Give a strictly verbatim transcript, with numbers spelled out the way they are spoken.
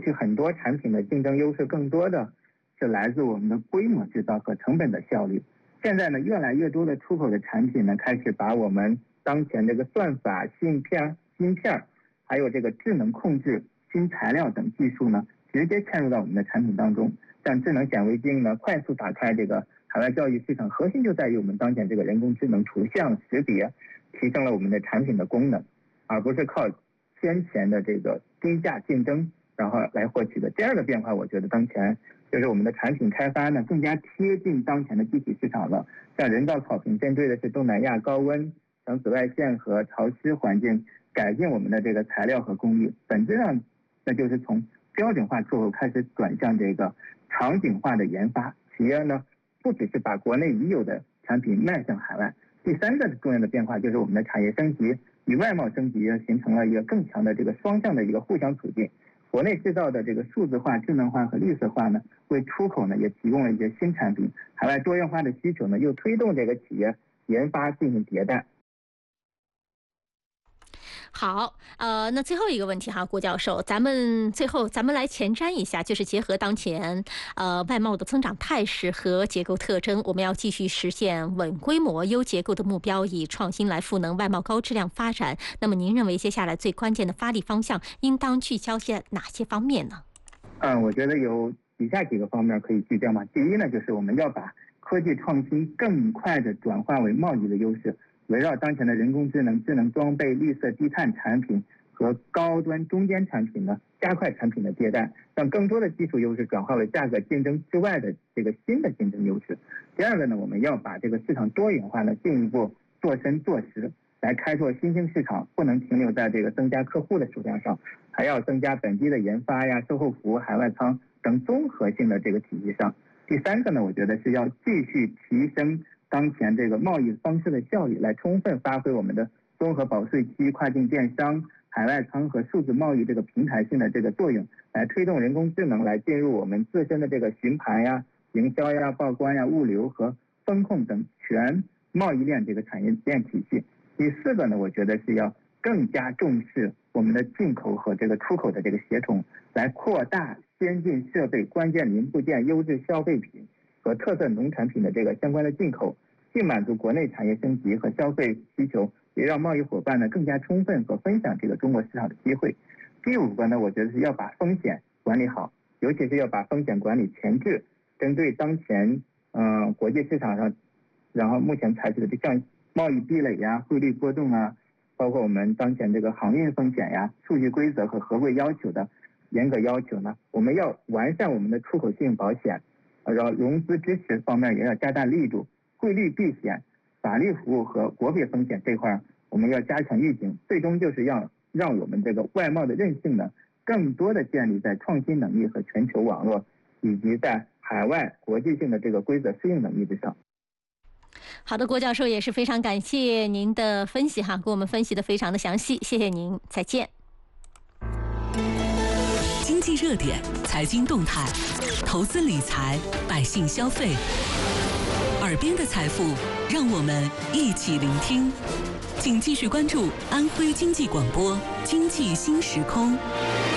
去很多产品的竞争优势更多的是来自我们的规模制造和成本的效率。现在呢，越来越多的出口的产品呢，开始把我们当前这个算法、芯片、芯片，还有这个智能控制、新材料等技术呢，直接嵌入到我们的产品当中。像智能显微镜呢，快速打开这个海外教育市场，核心就在于我们当前这个人工智能图像识别，提升了我们的产品的功能，而不是靠先前的这个低价竞争然后来获取的。第二个变化，我觉得当前就是我们的产品开发呢，更加贴近当前的具体市场了。像人造草坪针对的是东南亚高温、像紫外线和潮湿环境，改进我们的这个材料和工艺。本质上，那就是从标准化出口开始转向这个场景化的研发。企业呢，不只是把国内已有的产品卖向海外。第三个重要的变化就是我们的产业升级与外贸升级形成了一个更强的这个双向的一个互相促进。国内制造的这个数字化、智能化和绿色化呢，为出口呢也提供了一些新产品。海外多元化的需求呢，又推动这个企业研发进行迭代。 好，呃，那最后一个问题哈，郭教授，咱们最后咱们来前瞻一下，就是结合当前呃外贸的增长态势和结构特征，我们要继续实现稳规模、优结构的目标，以创新来赋能外贸高质量发展。那么您认为接下来最关键的发力方向应当聚焦些哪些方面呢？ 嗯，我觉得有以下几个方面可以聚焦嘛。第一呢，就是我们要把科技创新更快的转化为贸易的优势。围绕当前的人工智能、智能装备、绿色低碳产品和高端中间产品呢，加快产品的迭代，让更多的技术优势转化为价格竞争之外的这个新的竞争优势。第二个呢，我们要把这个市场多元化呢进一步做深做实，来开拓新兴市场，不能停留在这个增加客户的数量上，还要增加本地的研发呀、售后服务、海外仓等综合性的这个体系上。第三个呢，我觉得是要继续提升当前这个贸易方式的效率，来充分发挥我们的综合保税期、跨境电商、海外仓和数字贸易这个平台性的这个作用，来推动人工智能来进入我们自身的这个询盘呀、营销呀、报关呀、物流和风控等全贸易链这个产业链体系。第四个呢，我觉得是要更加重视我们的进口和这个出口的这个协同，来扩大先进设备、关键零部件、优质消费品和特色农产品的这个相关的进口，既满足国内产业升级和消费需求，也让贸易伙伴呢更加充分和分享这个中国市场的机会。第五个呢，我觉得是要把风险管理好，尤其是要把风险管理前置，针对当前呃国际市场上，然后目前采取的像贸易壁垒呀、汇率波动啊，包括我们当前这个航运风险呀、数据规则和合规要求的严格要求呢，我们要完善我们的出口信用保险。然后融资支持方面也要加大力度，汇率避险、法律服务和国别风险这块，我们要加强预警，最终就是要让我们这个外贸的韧性呢，更多的建立在创新能力和全球网络，以及在海外国际性的这个规则适应能力之上。 好的，郭教授也是非常感谢您的分析哈，给我们分析的非常的详细，谢谢您，再见。 经济热点、财经动态、投资理财、百姓消费，耳边的财富，让我们一起聆听。请继续关注安徽经济广播《经济新时空》。